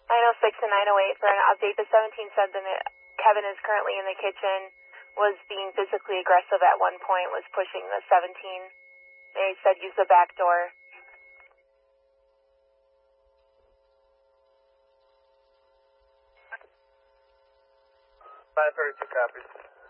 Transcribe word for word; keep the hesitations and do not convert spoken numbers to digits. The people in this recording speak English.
nine oh six and nine oh eight for an update. The seventeen said that Kevin is currently in the kitchen, was being physically aggressive at one point, was pushing the seventeen. They said use the back door. five thirty-two copies.